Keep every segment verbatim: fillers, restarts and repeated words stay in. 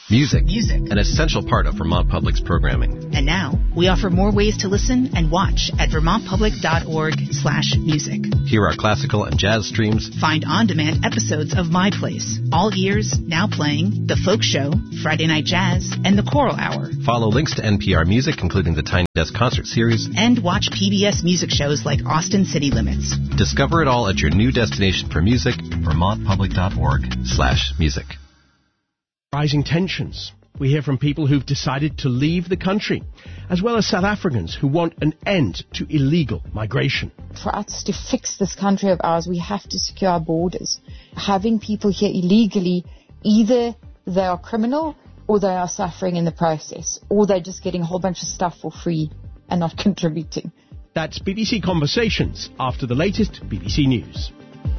Music. Music. An essential part of Vermont Public's programming. And now, we offer more ways to listen and watch at vermontpublic.org slash music. Hear our classical and jazz streams. Find on-demand episodes of My Place, All Ears, Now Playing, The Folk Show, Friday Night Jazz, and The Choral Hour. Follow links to N P R Music, including the Tiny Desk concert series. And watch P B S music shows like Austin City Limits. Discover it all at your new destination for music, vermontpublic.org slash music. Rising tensions. We hear from people who've decided to leave the country, as well as South Africans who want an end to illegal migration. For us to fix this country of ours, we have to secure our borders. Having people here illegally, either they are criminal or they are suffering in the process, or they're just getting a whole bunch of stuff for free and not contributing. That's B B C Conversations after the latest B B C News.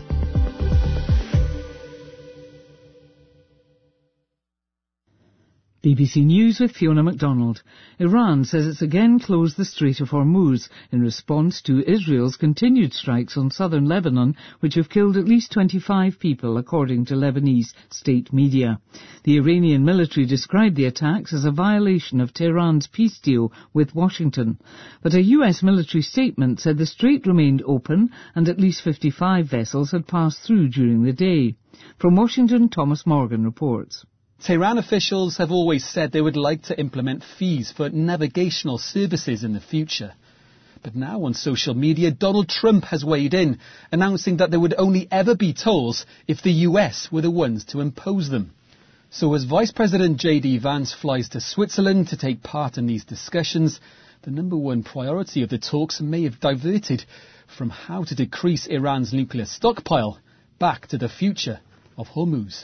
B B C News with Fiona MacDonald. Iran says it's again closed the Strait of Hormuz in response to Israel's continued strikes on southern Lebanon, which have killed at least twenty-five people, according to Lebanese state media. The Iranian military described the attacks as a violation of Tehran's peace deal with Washington. But a U S military statement said the strait remained open and at least fifty-five vessels had passed through during the day. From Washington, Thomas Morgan reports. Tehran officials have always said they would like to implement fees for navigational services in the future. But now on social media, Donald Trump has weighed in, announcing that there would only ever be tolls if the U S were the ones to impose them. So as Vice President J D Vance flies to Switzerland to take part in these discussions, the number one priority of the talks may have diverted from how to decrease Iran's nuclear stockpile back to the future of Hormuz.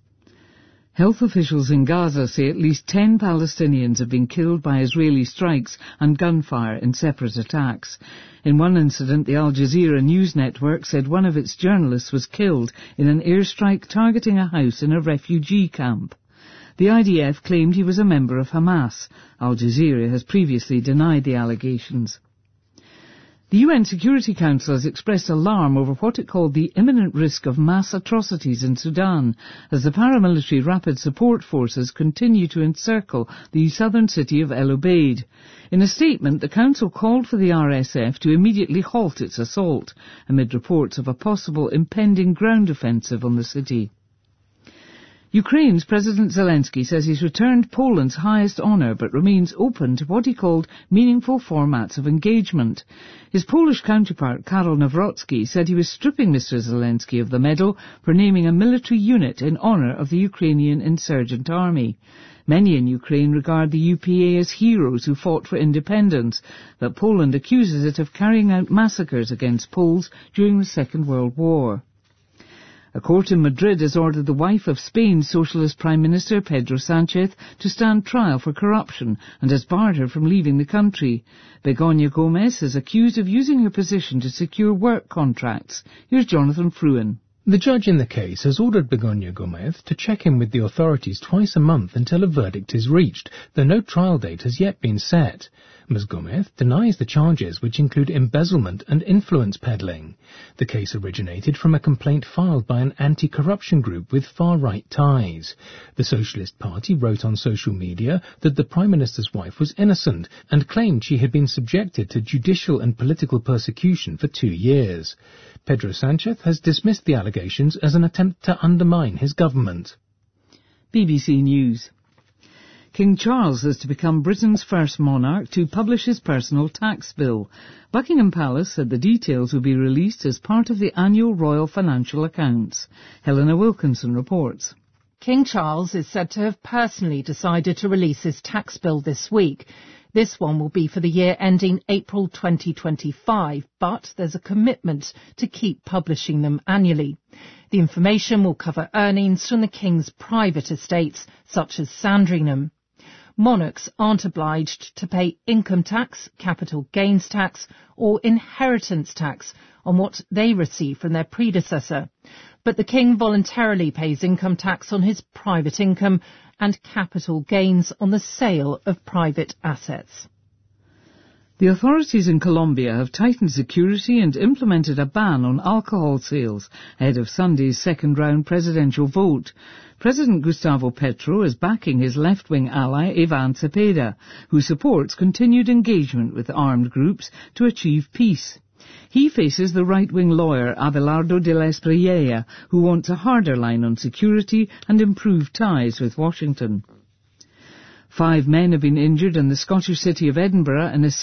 Health officials in Gaza say at least ten Palestinians have been killed by Israeli strikes and gunfire in separate attacks. In one incident, the Al Jazeera news network said one of its journalists was killed in an airstrike targeting a house in a refugee camp. The I D F claimed he was a member of Hamas. Al Jazeera has previously denied the allegations. The U N Security Council has expressed alarm over what it called the imminent risk of mass atrocities in Sudan as the paramilitary rapid support forces continue to encircle the southern city of El Obeid. In a statement, the Council called for the R S F to immediately halt its assault amid reports of a possible impending ground offensive on the city. Ukraine's President Zelensky says he's returned Poland's highest honour but remains open to what he called meaningful formats of engagement. His Polish counterpart, Karol Nawrocki, said he was stripping Mister Zelensky of the medal for naming a military unit in honour of the Ukrainian insurgent army. Many in Ukraine regard the U P A as heroes who fought for independence, but Poland accuses it of carrying out massacres against Poles during the Second World War. A court in Madrid has ordered the wife of Spain's Socialist Prime Minister, Pedro Sánchez, to stand trial for corruption and has barred her from leaving the country. Begoña Gómez is accused of using her position to secure work contracts. Here's Jonathan Fruin. The judge in the case has ordered Begoña Gómez to check in with the authorities twice a month until a verdict is reached, though no trial date has yet been set. Miz Gómez denies the charges, which include embezzlement and influence peddling. The case originated from a complaint filed by an anti-corruption group with far-right ties. The Socialist Party wrote on social media that the Prime Minister's wife was innocent and claimed she had been subjected to judicial and political persecution for two years. Pedro Sánchez has dismissed the allegations as an attempt to undermine his government. B B C News. King Charles is to become Britain's first monarch to publish his personal tax bill. Buckingham Palace said the details will be released as part of the annual royal financial accounts. Helena Wilkinson reports. King Charles is said to have personally decided to release his tax bill this week. This one will be for the year ending April twenty twenty-five, but there's a commitment to keep publishing them annually. The information will cover earnings from the King's private estates, such as Sandringham. Monarchs aren't obliged to pay income tax, capital gains tax or inheritance tax on what they receive from their predecessor. But the King voluntarily pays income tax on his private income and capital gains on the sale of private assets. The authorities in Colombia have tightened security and implemented a ban on alcohol sales ahead of Sunday's second-round presidential vote. President Gustavo Petro is backing his left-wing ally Ivan Cepeda, who supports continued engagement with armed groups to achieve peace. He faces the right-wing lawyer Abelardo de la Espriella, who wants a harder line on security and improved ties with Washington. Five men have been injured in the Scottish city of Edinburgh in a